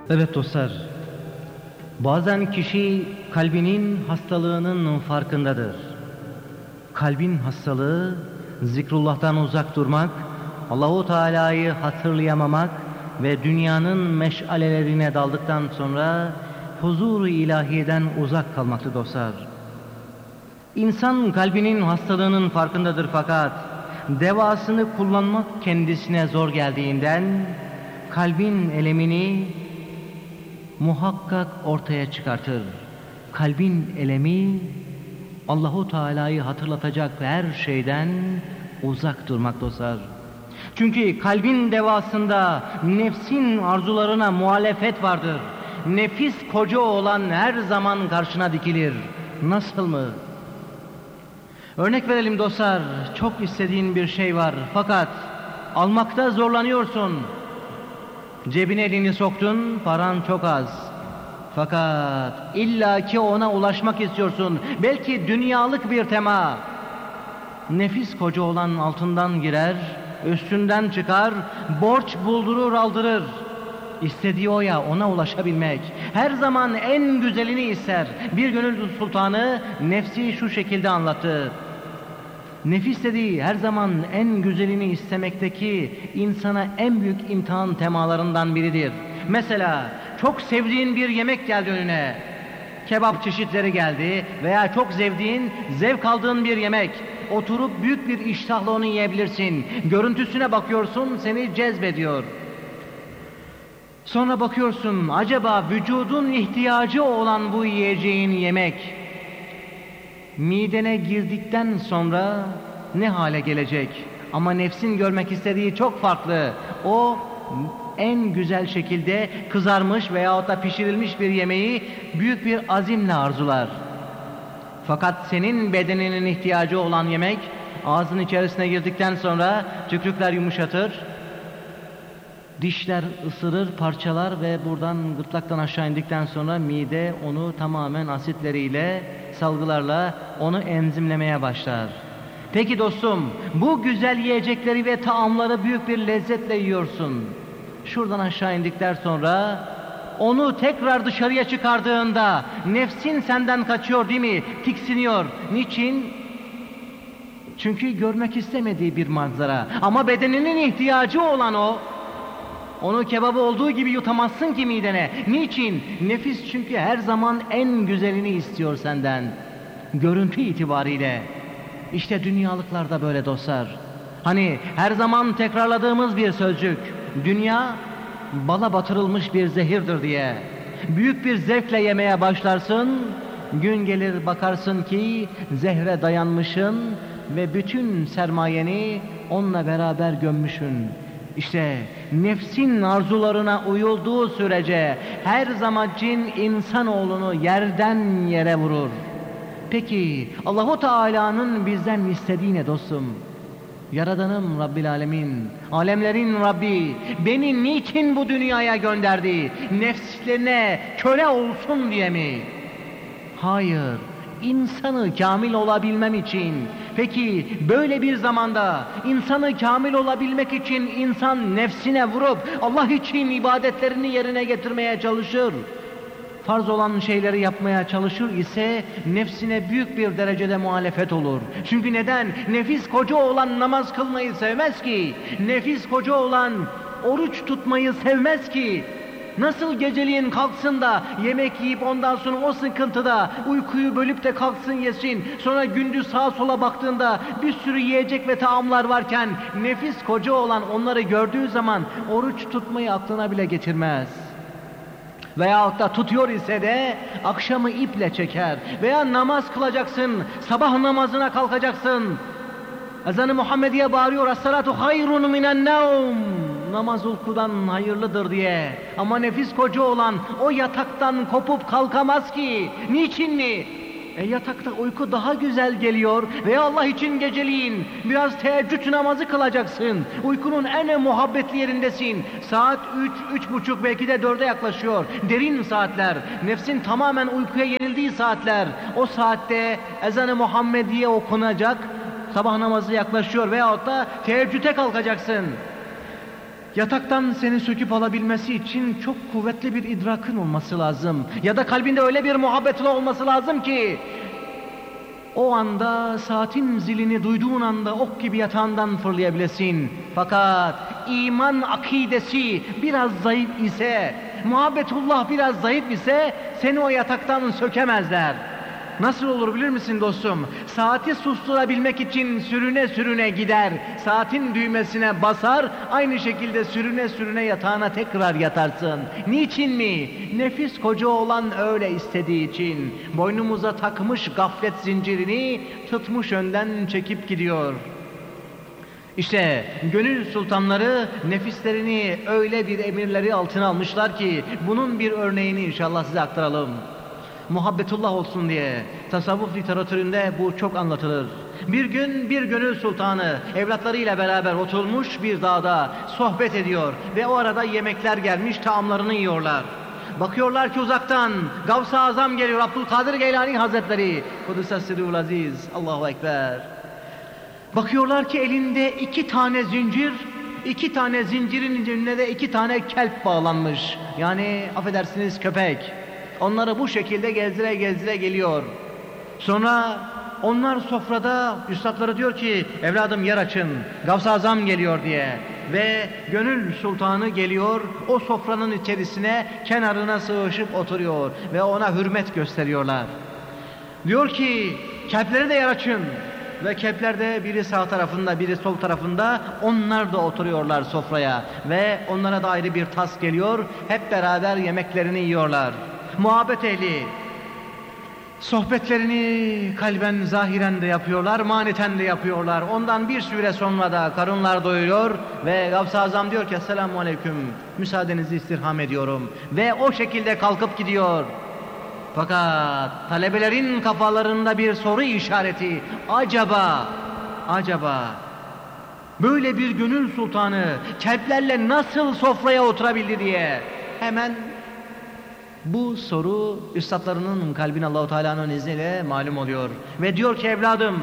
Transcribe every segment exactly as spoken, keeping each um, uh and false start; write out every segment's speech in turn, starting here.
Evet dostlar, bazen kişi kalbinin hastalığının farkındadır. Kalbin hastalığı, zikrullah'tan uzak durmak, Allahu Teala'yı hatırlayamamak ve dünyanın meşalelerine daldıktan sonra huzur-u ilahiyeden uzak kalmaktır dostlar. İnsan kalbinin hastalığının farkındadır fakat devasını kullanmak kendisine zor geldiğinden kalbin elemini muhakkak ortaya çıkartır. Kalbin elemi Allahu Teala'yı hatırlatacak her şeyden uzak durmak dostlar. Çünkü kalbin devasında nefsin arzularına muhalefet vardır. Nefis koca olan her zaman karşına dikilir. Nasıl mı? Örnek verelim dostlar, çok istediğin bir şey var fakat almakta zorlanıyorsun. Cebine elini soktun, paran çok az. Fakat illaki ona ulaşmak istiyorsun. Belki dünyalık bir tema. Nefis koca olan altından girer, üstünden çıkar, borç buldurur aldırır. İstediği o ya, ona ulaşabilmek. Her zaman en güzelini ister. Bir gönül sultanı nefsi şu şekilde anlattı. Nefis dediği her zaman en güzelini istemekteki insana en büyük imtihan temalarından biridir. Mesela çok sevdiğin bir yemek geldi önüne. Kebap çeşitleri geldi veya çok sevdiğin, zevk aldığın bir yemek. Oturup büyük bir iştahla onu yiyebilirsin. Görüntüsüne bakıyorsun, seni cezbediyor. Sonra bakıyorsun, acaba vücudun ihtiyacı olan bu yiyeceğin yemek midene girdikten sonra ne hale gelecek? Ama nefsin görmek istediği çok farklı. O en güzel şekilde kızarmış veyahut da pişirilmiş bir yemeği büyük bir azimle arzular. Fakat senin bedeninin ihtiyacı olan yemek ağzın içerisine girdikten sonra tükürükler yumuşatır, dişler ısırır, parçalar ve buradan gırtlaktan aşağı indikten sonra mide onu tamamen asitleriyle, salgılarla onu enzimlemeye başlar. Peki dostum, bu güzel yiyecekleri ve taamları büyük bir lezzetle yiyorsun. Şuradan aşağı indikten sonra onu tekrar dışarıya çıkardığında nefsin senden kaçıyor değil mi? Tiksiniyor. Niçin? Çünkü görmek istemediği bir manzara. Ama bedeninin ihtiyacı olan o. Onu kebabı olduğu gibi yutamazsın ki midene. Niçin? Nefis çünkü her zaman en güzelini istiyor senden. Görüntü itibariyle. İşte dünyalıklar da böyle dostlar. Hani her zaman tekrarladığımız bir sözcük. Dünya bala batırılmış bir zehirdir diye. Büyük bir zevkle yemeye başlarsın. Gün gelir bakarsın ki zehre dayanmışsın ve bütün sermayeni onunla beraber gömmüşsün. İşte nefsin arzularına uyulduğu sürece her zaman cin insanoğlunu yerden yere vurur. Peki Allahu Teala'nın bizden istediği ne dostum? Yaradanım Rabbil Alemin, alemlerin Rabbi beni niçin bu dünyaya gönderdi? Nefslerine köle olsun diye mi? Hayır, insanı kamil olabilmem için. Peki böyle bir zamanda insanı kamil olabilmek için insan nefsine vurup Allah için ibadetlerini yerine getirmeye çalışır. Farz olan şeyleri yapmaya çalışır ise nefsine büyük bir derecede muhalefet olur. Çünkü neden? Nefis koca olan namaz kılmayı sevmez ki. Nefis koca olan oruç tutmayı sevmez ki. Nasıl geceliğin kalksın da yemek yiyip ondan sonra o sıkıntıda uykuyu bölüp de kalksın yesin. Sonra gündüz sağa sola baktığında bir sürü yiyecek ve taamlar varken nefis koca olan onları gördüğü zaman oruç tutmayı aklına bile getirmez. Veyahut da tutuyor ise de akşamı iple çeker. Veya namaz kılacaksın, sabah namazına kalkacaksın. Ezan-ı Muhammediye bağırıyor, "Es-salatu hayrun minen nevm." Namaz uykudan hayırlıdır diye. Ama nefis koca olan o yataktan kopup kalkamaz ki. Niçin mi? E yatakta uyku daha güzel geliyor ve Allah için geceliğin biraz teheccüd namazı kılacaksın. Uykunun en muhabbetli yerindesin. Saat üç, üç buçuk belki de dörde yaklaşıyor. Derin saatler. Nefsin tamamen uykuya yenildiği saatler. O saatte ezan-ı Muhammediye okunacak. Sabah namazı yaklaşıyor veyahut da teheccüde kalkacaksın. Yataktan seni söküp alabilmesi için çok kuvvetli bir idrakın olması lazım. Ya da kalbinde öyle bir muhabbetin olması lazım ki o anda saatin zilini duyduğun anda ok gibi yatağından fırlayabilesin. Fakat iman akidesi biraz zayıf ise, muhabbetullah biraz zayıf ise seni o yataktan sökemezler. Nasıl olur bilir misin dostum? Saati susturabilmek için sürüne sürüne gider, saatin düğmesine basar, aynı şekilde sürüne sürüne yatağına tekrar yatarsın. Niçin mi? Nefis koca olan öyle istediği için. Boynumuza takmış gaflet zincirini tutmuş önden çekip gidiyor. İşte gönül sultanları nefislerini öyle bir emirleri altına almışlar ki bunun bir örneğini inşallah size aktaralım. Muhabbetullah olsun diye tasavvuf literatüründe bu çok anlatılır. Bir gün bir gönül sultanı evlatlarıyla beraber oturmuş bir dağda sohbet ediyor ve o arada yemekler gelmiş, taamlarını yiyorlar. Bakıyorlar ki uzaktan Gavs-ı Azam geliyor, Abdülkadir Geylani Hazretleri. Kudüs'e sirrul aziz, Allahu Ekber. Bakıyorlar ki elinde iki tane zincir, iki tane zincirin önüne de iki tane kelp bağlanmış. Yani affedersiniz köpek. Onları bu şekilde gezdire gezdire geliyor. Sonra onlar sofrada, üstadları diyor ki evladım yer açın, Gavs-ı Azam geliyor diye. Ve gönül sultanı geliyor, o sofranın içerisine kenarına sığışıp oturuyor ve ona hürmet gösteriyorlar. Diyor ki kelpleri de yer açın. Ve kelplerde biri sağ tarafında, biri sol tarafında, onlar da oturuyorlar sofraya. Ve onlara da ayrı bir tas geliyor, hep beraber yemeklerini yiyorlar. Muhabbet ehli sohbetlerini kalben zahiren de yapıyorlar, maneten de yapıyorlar. Ondan bir süre sonra da karınlar doyuyor ve Gavs-ı Azam diyor ki Esselamu Aleyküm, müsaadenizi istirham ediyorum. Ve o şekilde kalkıp gidiyor. Fakat talebelerin kafalarında bir soru işareti. Acaba, acaba böyle bir gönül sultanı kelplerle nasıl sofraya oturabildi diye hemen bu soru üstadlarının kalbine Allah-u Teala'nın izniyle malum oluyor. Ve diyor ki evladım,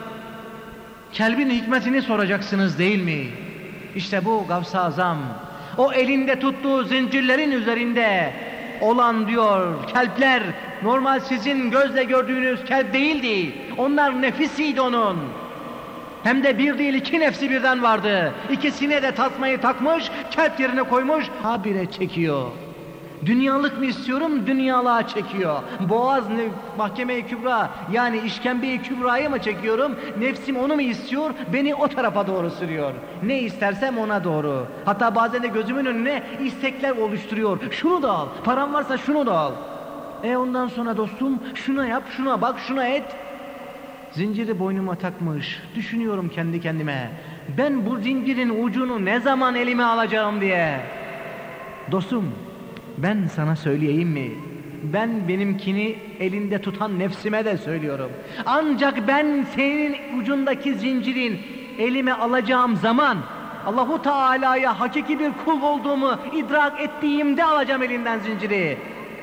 kelbin hikmetini soracaksınız değil mi? İşte bu Gavs-ı Azam, o elinde tuttuğu zincirlerin üzerinde olan diyor kelpler, normal sizin gözle gördüğünüz kelp değildi. Onlar nefisiydi onun. Hem de bir değil iki nefsi birden vardı. İkisine de tasmayı takmış, kelp yerine koymuş, habire çekiyor. Dünyalık mı istiyorum, dünyalığa çekiyor. Boğaz mahkeme-i kübra, yani işkembe-i kübrayı mı çekiyorum, nefsim onu mu istiyor, beni o tarafa doğru sürüyor. Ne istersem ona doğru. Hatta bazen de gözümün önüne istekler oluşturuyor. Şunu da al, param varsa şunu da al. E ondan sonra dostum, şuna yap, şuna bak, şuna et. Zinciri boynuma takmış, düşünüyorum kendi kendime. Ben bu zincirin ucunu ne zaman elime alacağım diye. Dostum, ben sana söyleyeyim mi? Ben benimkini elinde tutan nefsime de söylüyorum. Ancak ben senin ucundaki zincirin elime alacağım zaman Allahu Teala'ya hakiki bir kul olduğumu idrak ettiğimde alacağım elinden zinciri.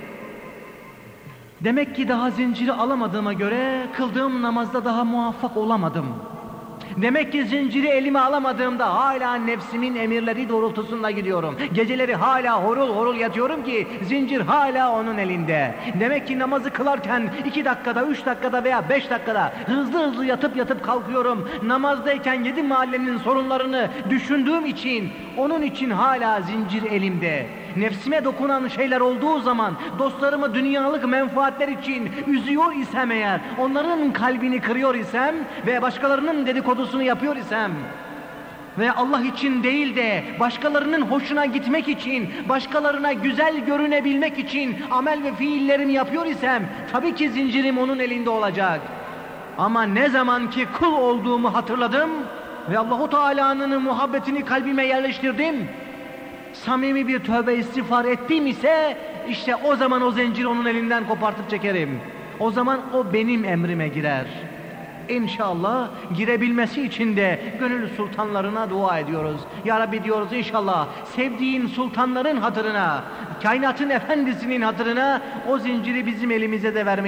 Demek ki daha zinciri alamadığıma göre kıldığım namazda daha muvaffak olamadım. Demek ki zinciri elime alamadığımda hala nefsimin emirleri doğrultusunda gidiyorum. Geceleri hala horul horul yatıyorum ki zincir hala onun elinde. Demek ki namazı kılarken iki dakikada, üç dakikada veya beş dakikada hızlı hızlı yatıp yatıp kalkıyorum. Namazdayken yedi mahallenin sorunlarını düşündüğüm için, onun için hala zincir elimde. Nefsime dokunan şeyler olduğu zaman, dostlarımı dünyalık menfaatler için üzüyor isem eğer, onların kalbini kırıyor isem ve başkalarının dedikodusunu yapıyor isem ve Allah için değil de başkalarının hoşuna gitmek için, başkalarına güzel görünebilmek için amel ve fiillerimi yapıyor isem, tabii ki zincirim onun elinde olacak. Ama ne zaman ki kul olduğumu hatırladım ve Allahu Teala'nın muhabbetini kalbime yerleştirdim, samimi bir tövbe istiğfar ettim ise işte o zaman o zinciri onun elinden kopartıp çekerim. O zaman o benim emrime girer. İnşallah girebilmesi için de gönül sultanlarına dua ediyoruz. Ya Rabbi diyoruz inşallah sevdiğin sultanların hatırına, kainatın efendisinin hatırına o zinciri bizim elimize de vermeyi